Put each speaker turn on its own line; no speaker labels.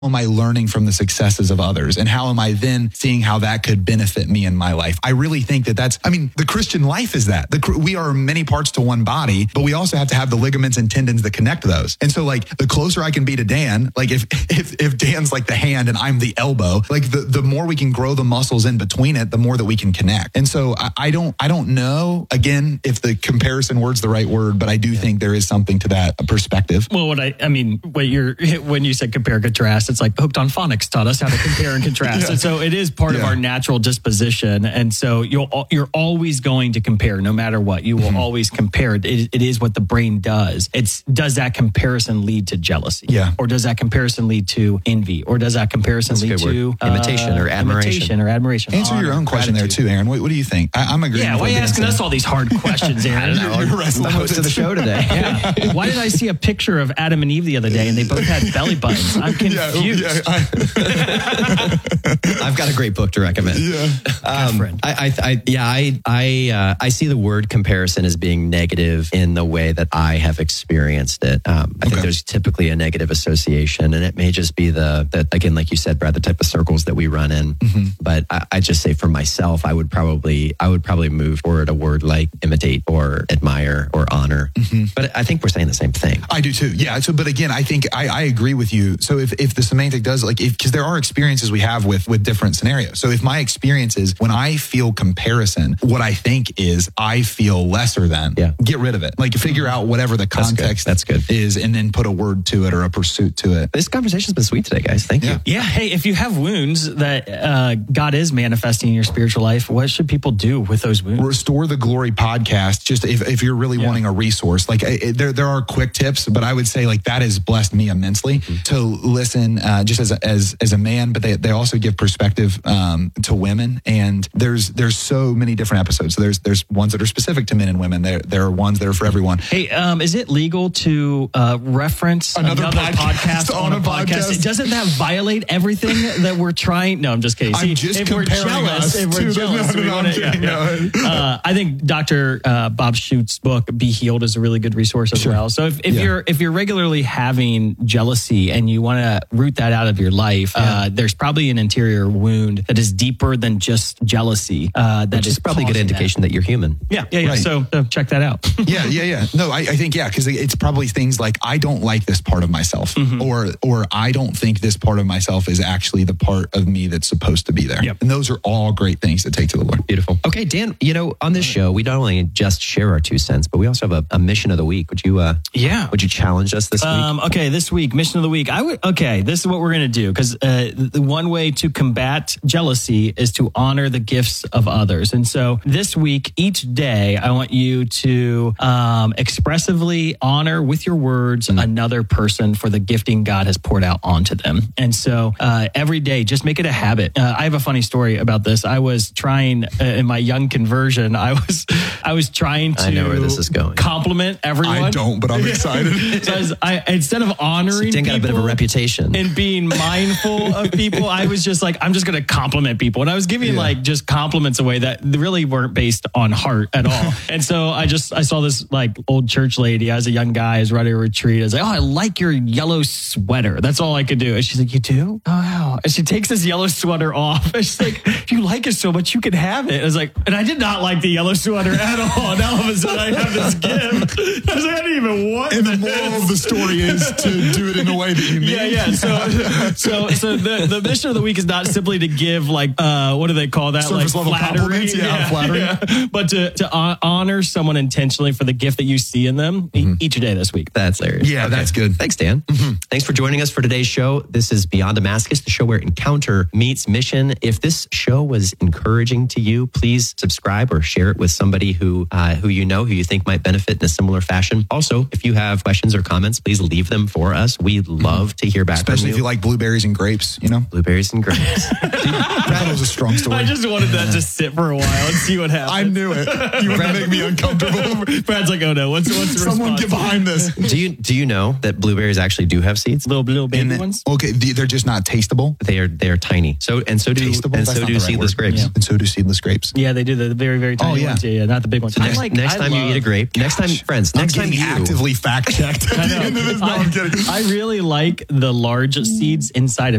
am I learning from the successes of others? And how am I then seeing how that could benefit me in my life? I really think the Christian life is that. We are many parts to one body, but we also have to have the ligaments and tendons that connect those. And so like the closer I can be to Dan, like if Dan's like the hand and I'm the elbow, like the more we can grow the muscles in between it, the more that we can connect. And so I don't know, again, if the comparison word's the right word, but I do think there is something to that perspective.
Well, when you said compare and contrast, it's like Hooked on Phonics taught us how to compare and contrast. And so it is part of our natural disposition. And so you're always going to compare no matter what. You will always compare. It is what the brain does. Does that comparison lead to jealousy?
Yeah.
Or does that comparison lead to envy? Or does that comparison lead to
imitation or admiration?
Answer your own question there too, Aaron. What do you think? I'm agreeing.
Yeah, why are you asking us all these hard questions, Aaron?
You're the host of the show today.
Yeah. Why did I see a picture of Adam and Eve the other day and they both had belly buttons? I'm confused.
I've got a great book to recommend. I see the word comparison as being negative in the way that I have experienced it. I think there's typically a negative association, and it may just be again, like you said, Brad, the type of circles that we run in. But I just say for myself, I would probably move toward a word like imitate or admire or honor. But I think we're saying the same thing.
I do too. Yeah. So, but again, I think I agree with you. So if the semantic does because there are experiences we have with different scenarios. So if my experience is when I feel comparison, what I think is I feel lesser than, get rid of it. Like figure out whatever the context
That's good.
is and then put a word to it or a pursuit to it.
This conversation's been sweet today, guys. Thank you.
Yeah. Hey, if you have wounds that God is manifesting in your spiritual life, what should people do with those wounds?
Restore the Glory podcast. Just if you're really wanting a resource, like there are quick tips, but I would say like that has blessed me immensely to listen just as a man, but they also give perspective to women. And there's so many different episodes. So there's ones that are specific to men and women. There are ones that are for everyone.
Hey, is it legal to reference another podcast on a podcast? Doesn't that violate everything that we're trying? No, I'm just kidding. See,
if we're jealous,
I think Dr. Bob Schutt's book "Be Healed" is a really good resource as well. So if you're regularly having jealousy and you want to root that out of your life, there's probably an interior wound that is deeper than just jealousy. That is
probably a good indication that you're human.
Yeah. Right. So check that out.
Yeah. No, I think because it's probably things like I don't like this part of myself, or I don't think this part of myself is actually the part of me that's supposed to be there. And those are all great things to take to the Lord.
Beautiful. Okay, Dan. On this show, we not only just share our 2 cents, but we also have a mission of the week. Would you? Would you challenge us this week?
Okay, this week, mission of the week. This is what we're going to do because the one way to combat jealousy is to honor the gifts of others. And so this week, each day, I want you to expressively honor with your words another person for the gifting God has poured out onto them. And so every day, just make it a habit. I have a funny story about this. I was trying in my young conversion. I was trying to.
I know where this is going.
Compliment everyone.
I don't, but I'm excited.
So instead of honoring
Dan got a bit of a reputation
and being mindful of people, I was just like, I'm just going to compliment people. And I was giving like just compliments away that really weren't based on heart at all. And so I saw this like old church lady. I was a young guy. I was running a retreat. I was like, oh, I like your yellow sweater. That's all I could do. And she's like, you do? Oh, wow. And she takes this yellow sweater off. And she's like, if you like it so much, you can have it. I was like, and I did not like the yellow sweater at all. And all of a sudden I have this gift. I was like, I didn't even want
And the moral of the story is to do it in a way that you need.
Yeah. So the mission of the week is not simply to give like, what do they call that?
Surface
like
level
flattery.
compliments. Yeah, flattery.
Yeah. But to honor someone intentionally for the gift that you see in them each day this week.
That's hilarious.
Yeah, that's good.
Thanks, Dan. Thanks for joining us for today's show. This is Beyond Damascus, the show where encounter meets mission. If this show was encouraging to you, please subscribe or share it with somebody who you think might benefit in a similar fashion. Also, if you have questions or comments, please leave them for us. We'd love to hear back from you.
Especially if you like blueberries and grapes,
Blueberries and grapes.
That was a strong story.
I just wanted that to sit for a while and see what happens.
I knew it. You want to make me uncomfortable.
Brad's like, oh no, what's the
Someone
response?
get behind this.
Do you know that blueberries actually do have seeds?
Little baby ones?
Okay, they're just not tasteable. tasteable?
They are tiny. So do
Tasteable? That's not the right
seedless
word.
grapes.
Yeah.
And so do seedless grapes.
Yeah, they do the very, very tiny ones. Yeah, not the big ones.
Next time you eat a grape, next time, friends, next time you
actively fact checked.
I know.
No, I'm kidding.
I really like the large seeds inside of